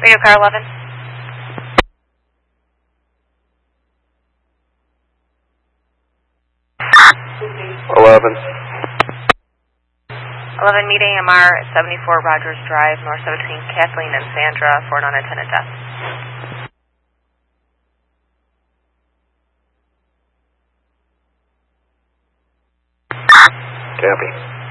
Radio car 11. 11. 11 meeting MR 74 Rogers Drive, north of between Kathleen and Sandra for an unattended death. Copy.